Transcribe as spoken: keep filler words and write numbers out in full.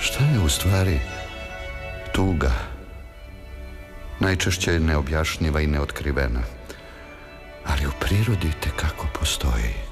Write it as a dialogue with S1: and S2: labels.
S1: Šta je u stvari tuga? Najčešće je neobjašnjiva i neotkrivena, ali u prirodi tekako postoji.